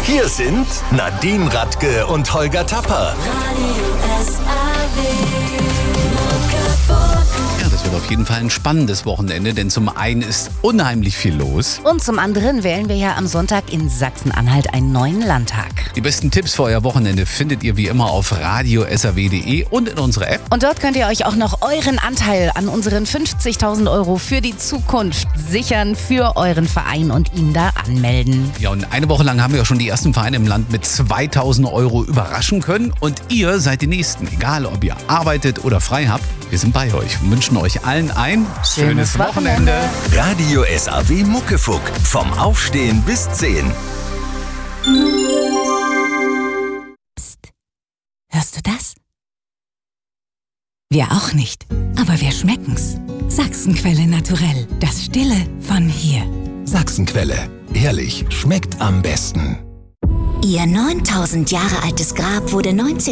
Hier sind Nadine Radke und Holger Tapper. Ja, das wird auf jeden Fall ein spannendes Wochenende, denn zum einen ist unheimlich viel los. Und zum anderen wählen wir ja am Sonntag in Sachsen-Anhalt einen neuen Landtag. Die besten Tipps für euer Wochenende findet ihr wie immer auf radio.saw.de und in unserer App. Und dort könnt ihr euch auch noch euren Anteil an unseren 50.000 Euro für die Zukunft sichern, für euren Verein und ihn da anmelden. Ja, und eine Woche lang haben wir auch schon die ersten Vereine im Land mit 2.000 Euro überraschen können. Und ihr seid die Nächsten, egal ob ihr arbeitet oder frei habt. Wir sind bei euch und wünschen euch allen ein schönes Wochenende. Radio SAW Muckefuck. Vom Aufstehen bis 10. Psst. Hörst du das? Wir auch nicht, aber wir schmecken's. Sachsenquelle naturell, das Stille von hier. Sachsenquelle. Ehrlich, schmeckt am besten. Ihr 9000 Jahre altes Grab wurde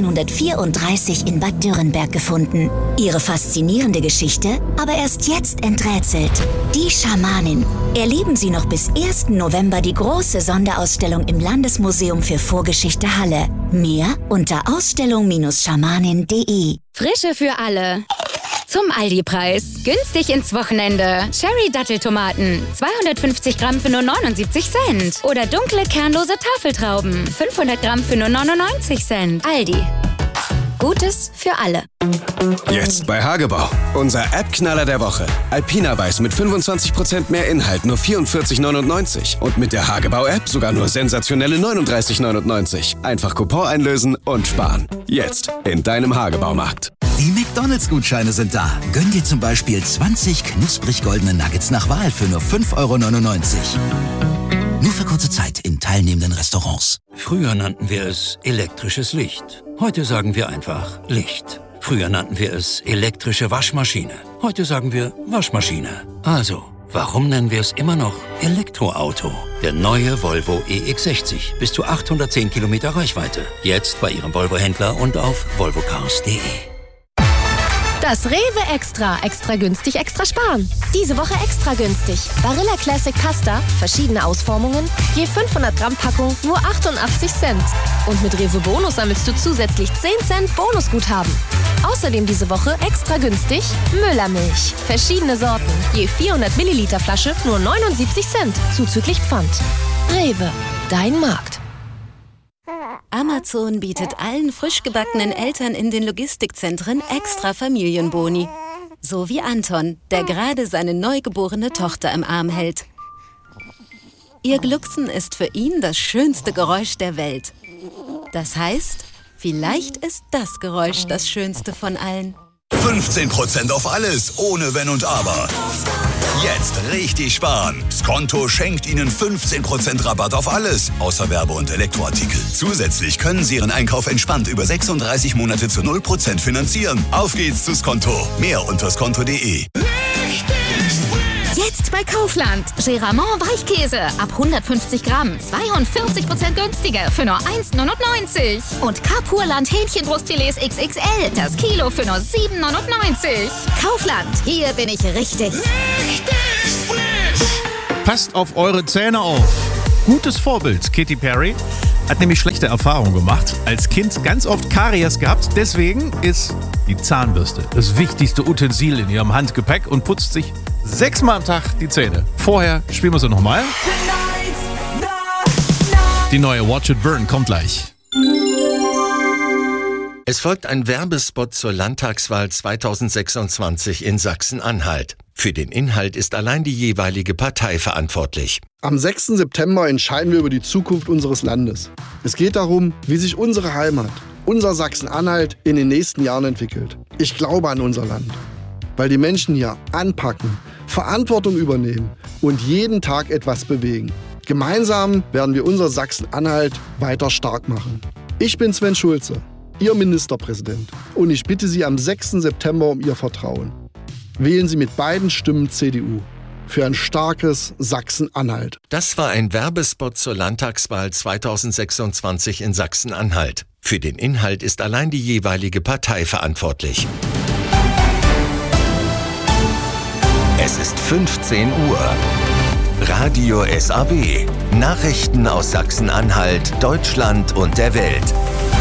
1934 in Bad Dürrenberg gefunden. Ihre faszinierende Geschichte aber erst jetzt enträtselt. Die Schamanin. Erleben Sie noch bis 1. November die große Sonderausstellung im Landesmuseum für Vorgeschichte Halle. Mehr unter ausstellung-schamanin.de. Frische für alle. Zum Aldi-Preis. Günstig ins Wochenende. Cherry-Datteltomaten. 250 Gramm für nur 79 Cent. Oder dunkle, kernlose Tafeltrauben. 500 Gramm für nur 99 Cent. Aldi. Gutes für alle. Jetzt bei Hagebau. Unser App-Knaller der Woche. Alpina Weiß mit 25% mehr Inhalt, nur 44,99. Und mit der Hagebau-App sogar nur sensationelle 39,99. Einfach Coupon einlösen und sparen. Jetzt in deinem Hagebaumarkt. Die McDonalds-Gutscheine sind da. Gönn dir zum Beispiel 20 knusprig goldene Nuggets nach Wahl für nur 5,99 €. Nur für kurze Zeit in teilnehmenden Restaurants. Früher nannten wir es elektrisches Licht. Heute sagen wir einfach Licht. Früher nannten wir es elektrische Waschmaschine. Heute sagen wir Waschmaschine. Also, warum nennen wir es immer noch Elektroauto? Der neue Volvo EX60. Bis zu 810 Kilometer Reichweite. Jetzt bei Ihrem Volvo-Händler und auf volvocars.de. Das Rewe Extra. Extra günstig, extra sparen. Diese Woche extra günstig. Barilla Classic Pasta, verschiedene Ausformungen, je 500 Gramm Packung, nur 88 Cent. Und mit Rewe Bonus sammelst du zusätzlich 10 Cent Bonusguthaben. Außerdem diese Woche extra günstig Müllermilch. Verschiedene Sorten, je 400 Milliliter Flasche, nur 79 Cent, zuzüglich Pfand. Rewe, dein Markt. Amazon bietet allen frisch gebackenen Eltern in den Logistikzentren extra Familienboni. So wie Anton, der gerade seine neugeborene Tochter im Arm hält. Ihr Glucksen ist für ihn das schönste Geräusch der Welt. Das heißt, vielleicht ist das Geräusch das schönste von allen. 15% auf alles, ohne Wenn und Aber. Jetzt richtig sparen. Skonto schenkt Ihnen 15% Rabatt auf alles, außer Werbe- und Elektroartikel. Zusätzlich können Sie Ihren Einkauf entspannt über 36 Monate zu 0% finanzieren. Auf geht's zu Skonto. Mehr unter skonto.de. Jetzt bei Kaufland. Geramont Weichkäse ab 150 Gramm. 42% günstiger für nur 1,99 €. Und Kapurland Hähnchenbrustfilets XXL. Das Kilo für nur 7,99 €. Kaufland. Hier bin ich richtig. Passt auf eure Zähne auf. Gutes Vorbild, Katy Perry, hat nämlich schlechte Erfahrungen gemacht. Als Kind ganz oft Karies gehabt. Deswegen ist die Zahnbürste das wichtigste Utensil in ihrem Handgepäck und putzt sich 6-mal am Tag die Zähne. Vorher spielen wir sie nochmal. Die neue Watch It Burn kommt gleich. Es folgt ein Werbespot zur Landtagswahl 2026 in Sachsen-Anhalt. Für den Inhalt ist allein die jeweilige Partei verantwortlich. Am 6. September entscheiden wir über die Zukunft unseres Landes. Es geht darum, wie sich unsere Heimat, unser Sachsen-Anhalt, in den nächsten Jahren entwickelt. Ich glaube an unser Land, weil die Menschen hier anpacken, Verantwortung übernehmen und jeden Tag etwas bewegen. Gemeinsam werden wir unser Sachsen-Anhalt weiter stark machen. Ich bin Sven Schulze, Ihr Ministerpräsident, und ich bitte Sie am 6. September um Ihr Vertrauen. Wählen Sie mit beiden Stimmen CDU für ein starkes Sachsen-Anhalt. Das war ein Werbespot zur Landtagswahl 2026 in Sachsen-Anhalt. Für den Inhalt ist allein die jeweilige Partei verantwortlich. Es ist 15 Uhr. Radio SAW. Nachrichten aus Sachsen-Anhalt, Deutschland und der Welt.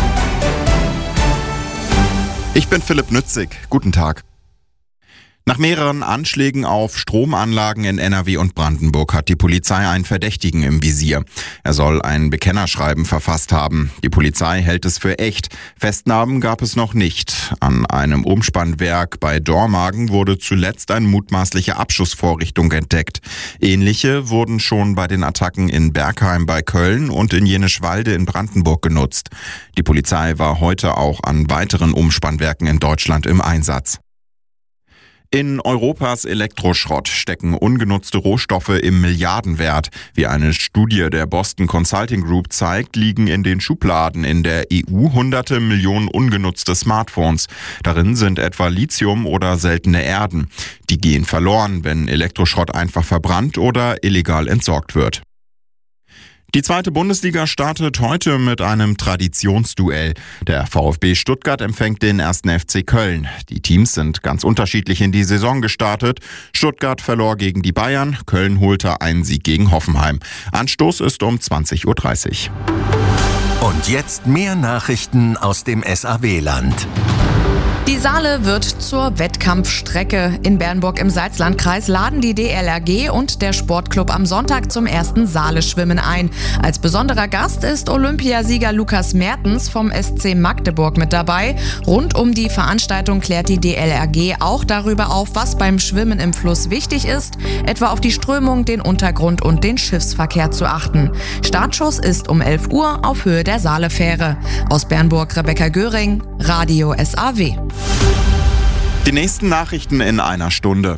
Ich bin Philipp Nützig. Guten Tag. Nach mehreren Anschlägen auf Stromanlagen in NRW und Brandenburg hat die Polizei einen Verdächtigen im Visier. Er soll ein Bekennerschreiben verfasst haben. Die Polizei hält es für echt. Festnahmen gab es noch nicht. An einem Umspannwerk bei Dormagen wurde zuletzt eine mutmaßliche Abschussvorrichtung entdeckt. Ähnliche wurden schon bei den Attacken in Bergheim bei Köln und in Jenischwalde in Brandenburg genutzt. Die Polizei war heute auch an weiteren Umspannwerken in Deutschland im Einsatz. In Europas Elektroschrott stecken ungenutzte Rohstoffe im Milliardenwert. Wie eine Studie der Boston Consulting Group zeigt, liegen in den Schubladen in der EU hunderte Millionen ungenutzte Smartphones. Darin sind etwa Lithium oder seltene Erden. Die gehen verloren, wenn Elektroschrott einfach verbrannt oder illegal entsorgt wird. Die zweite Bundesliga startet heute mit einem Traditionsduell. Der VfB Stuttgart empfängt den 1. FC Köln. Die Teams sind ganz unterschiedlich in die Saison gestartet. Stuttgart verlor gegen die Bayern, Köln holte einen Sieg gegen Hoffenheim. Anstoß ist um 20:30 Uhr. Und jetzt mehr Nachrichten aus dem SAW-Land. Die Saale wird zur Wettkampfstrecke. In Bernburg im Salzlandkreis laden die DLRG und der Sportclub am Sonntag zum ersten Saale-Schwimmen ein. Als besonderer Gast ist Olympiasieger Lukas Mertens vom SC Magdeburg mit dabei. Rund um die Veranstaltung klärt die DLRG auch darüber auf, was beim Schwimmen im Fluss wichtig ist, etwa auf die Strömung, den Untergrund und den Schiffsverkehr zu achten. Startschuss ist um 11 Uhr auf Höhe der Saalefähre. Aus Bernburg Rebecca Göring, Radio SAW. Die nächsten Nachrichten in einer Stunde.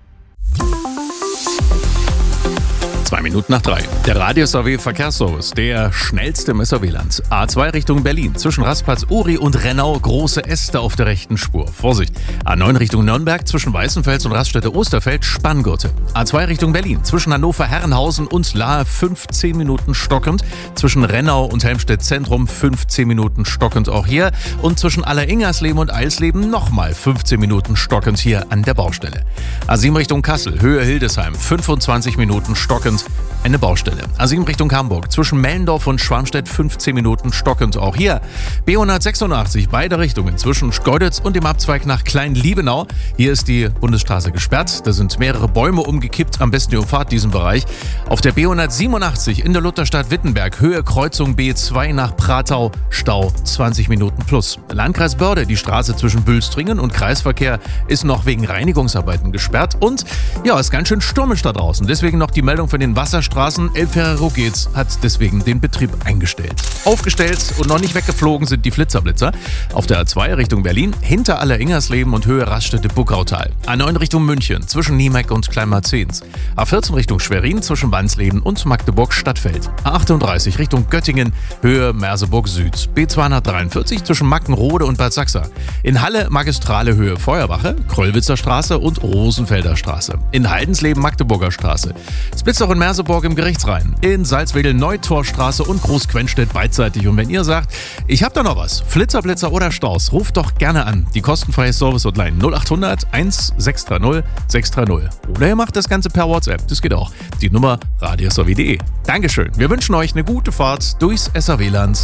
2:02. Der Radio SAW Verkehrsservice, der schnellste im SAW-Land. A2 Richtung Berlin, zwischen Rastplatz Uri und Rennau, große Äste auf der rechten Spur. Vorsicht. A9 Richtung Nürnberg, zwischen Weißenfels und Raststätte Osterfeld, Spanngurte. A2 Richtung Berlin, zwischen Hannover-Herrenhausen und Lahe 15 Minuten stockend. Zwischen Rennau und Helmstedt Zentrum 15 Minuten stockend auch hier. Und zwischen Alleringersleben und Eisleben nochmal 15 Minuten stockend hier an der Baustelle. A7 Richtung Kassel, Höhe Hildesheim, 25 Minuten stockend. Eine Baustelle. A7 Richtung Hamburg, zwischen Mellendorf und Schwarmstedt 15 Minuten stockend auch hier. B186, beide Richtungen, zwischen Schkeuditz und dem Abzweig nach Klein-Liebenau. Hier ist die Bundesstraße gesperrt. Da sind mehrere Bäume umgekippt. Am besten ihr umfahrt diesen Bereich. Auf der B187 in der Lutherstadt Wittenberg, Höhe Kreuzung B2 nach Pratau, Stau 20 Minuten plus. Landkreis Börde, die Straße zwischen Bülstringen und Kreisverkehr ist noch wegen Reinigungsarbeiten gesperrt. Und ja, ist ganz schön stürmisch da draußen. Deswegen noch die Meldung von den Wasserstraßen. Elferero geht's, hat deswegen den Betrieb eingestellt. Aufgestellt und noch nicht weggeflogen sind die Flitzerblitzer. Auf der A2 Richtung Berlin, hinter Alleringersleben und Höhe Raststätte Buckautal. A9 Richtung München, zwischen Niemeck und Kleinmarzens. A14 Richtung Schwerin, zwischen Wansleben und Magdeburg-Stadtfeld. A38 Richtung Göttingen, Höhe Merseburg Süd. B243 zwischen Mackenrode und Bad Sachsa. In Halle Magistrale Höhe Feuerwache, Kröllwitzer Straße und Rosenfelder Straße. In Haldensleben Magdeburger Straße. Splitzoch und Merseburg im Gerichtsrhein. In Salzwedel Neutorstraße und Großquenstedt beidseitig. Und wenn ihr sagt, ich hab da noch was, Flitzer, Blitzer oder Staus, ruft doch gerne an. Die kostenfreie Service-Hotline 0800 1630 630. Oder ihr macht das Ganze per WhatsApp. Das geht auch. Die Nummer radiosaw.de. Dankeschön. Wir wünschen euch eine gute Fahrt durchs SAW-Land.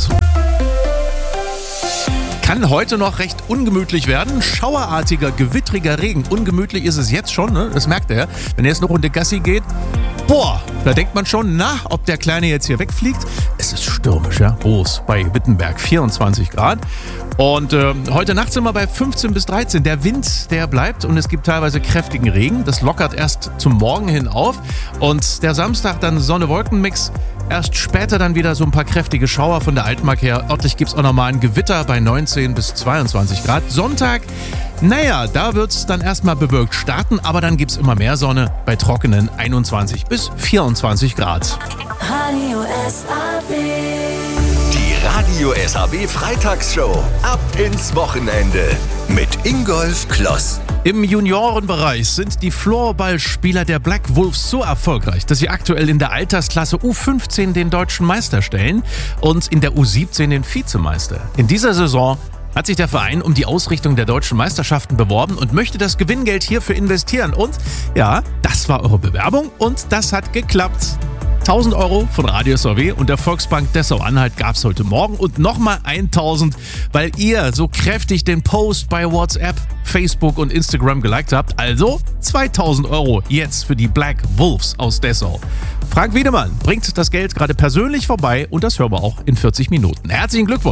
Kann heute noch recht ungemütlich werden. Schauerartiger, gewittriger Regen. Ungemütlich ist es jetzt schon, ne? Das merkt ihr. Wenn er jetzt eine Runde Gassi geht, boah, da denkt man schon, ob der Kleine jetzt hier wegfliegt. Es ist stürmisch, ja. Groß bei Wittenberg, 24 Grad. Und heute Nacht sind wir bei 15 bis 13. Der Wind, der bleibt und es gibt teilweise kräftigen Regen. Das lockert erst zum Morgen hin auf. Und der Samstag dann Sonne-Wolken-Mix. Erst später dann wieder so ein paar kräftige Schauer von der Altmark her. Örtlich gibt es auch nochmal ein Gewitter bei 19 bis 22 Grad. Sonntag, naja, da wird es dann erstmal bewölkt starten, aber dann gibt es immer mehr Sonne bei trockenen 21 bis 24 Grad. Radio SAW. Die Radio SAW Freitagsshow. Ab ins Wochenende mit Ingolf Kloss. Im Juniorenbereich sind die Floorballspieler der Black Wolves so erfolgreich, dass sie aktuell in der Altersklasse U15 den deutschen Meister stellen und in der U17 den Vizemeister. In dieser Saison hat sich der Verein um die Ausrichtung der deutschen Meisterschaften beworben und möchte das Gewinngeld hierfür investieren. Und ja, das war eure Bewerbung und das hat geklappt. 1.000 Euro von Radio SAW und der Volksbank Dessau-Anhalt gab es heute Morgen und nochmal 1.000, weil ihr so kräftig den Post bei WhatsApp, Facebook und Instagram geliked habt. Also 2.000 Euro jetzt für die Black Wolves aus Dessau. Frank Wiedemann bringt das Geld gerade persönlich vorbei und das hören wir auch in 40 Minuten. Herzlichen Glückwunsch!